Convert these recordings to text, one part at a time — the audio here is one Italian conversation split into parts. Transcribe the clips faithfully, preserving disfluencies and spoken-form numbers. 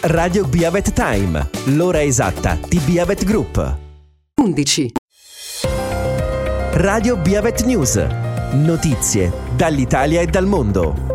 Radio Biavet Time, l'ora esatta di Biavet Group. undici. Radio Biavet News, notizie dall'Italia e dal mondo.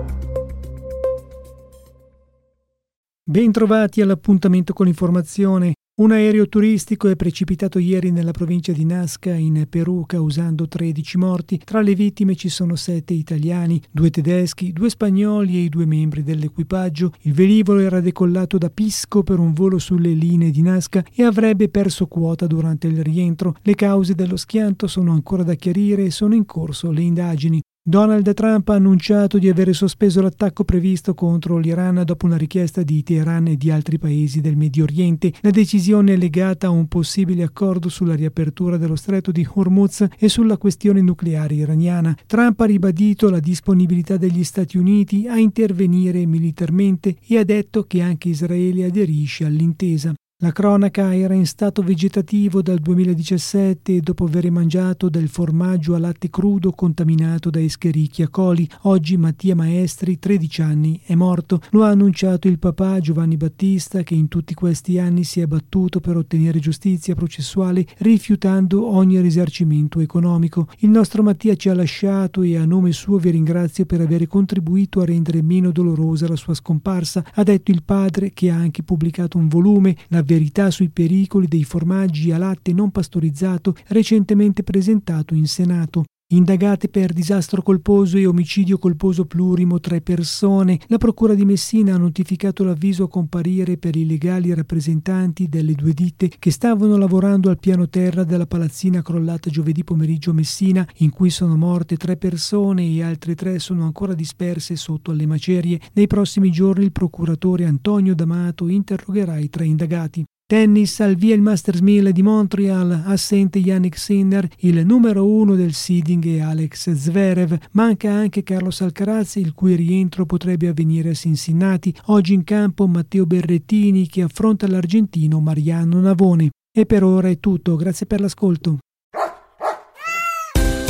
Bentrovati all'appuntamento con l'informazione. Un aereo turistico è precipitato ieri nella provincia di Nazca, in Perù, causando tredici morti. Tra le vittime ci sono sette italiani, due tedeschi, due spagnoli e i due membri dell'equipaggio. Il velivolo era decollato da Pisco per un volo sulle linee di Nazca e avrebbe perso quota durante il rientro. Le cause dello schianto sono ancora da chiarire e sono in corso le indagini. Donald Trump ha annunciato di avere sospeso l'attacco previsto contro l'Iran dopo una richiesta di Teheran e di altri paesi del Medio Oriente. La decisione è legata a un possibile accordo sulla riapertura dello stretto di Hormuz e sulla questione nucleare iraniana. Trump ha ribadito la disponibilità degli Stati Uniti a intervenire militarmente e ha detto che anche Israele aderisce all'intesa. La cronaca era in stato vegetativo dal duemiladiciassette dopo aver mangiato del formaggio a latte crudo contaminato da Escherichia coli. Oggi Mattia Maestri, tredici anni, è morto. Lo ha annunciato il papà Giovanni Battista, che in tutti questi anni si è battuto per ottenere giustizia processuale rifiutando ogni risarcimento economico. Il nostro Mattia ci ha lasciato e a nome suo vi ringrazio per aver contribuito a rendere meno dolorosa la sua scomparsa, ha detto il padre, che ha anche pubblicato un volume, La verità sui pericoli dei formaggi a latte non pastorizzato, recentemente presentato in Senato. Indagate per disastro colposo e omicidio colposo plurimo tre persone. La procura di Messina ha notificato l'avviso a comparire per i legali rappresentanti delle due ditte che stavano lavorando al piano terra della palazzina crollata giovedì pomeriggio a Messina, in cui sono morte tre persone e altre tre sono ancora disperse sotto alle macerie. Nei prossimi giorni il procuratore Antonio D'Amato interrogherà i tre indagati. Tennis, al via il Masters mille di Montreal, assente Yannick Sinner, il numero uno del seeding è Alex Zverev, manca anche Carlos Alcaraz, il cui rientro potrebbe avvenire a Cincinnati. Oggi in campo Matteo Berrettini che affronta l'argentino Mariano Navone. E per ora è tutto, grazie per l'ascolto.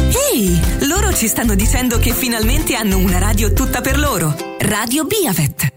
Ehi, loro ci stanno dicendo che finalmente hanno una radio tutta per loro. Radio Biavet.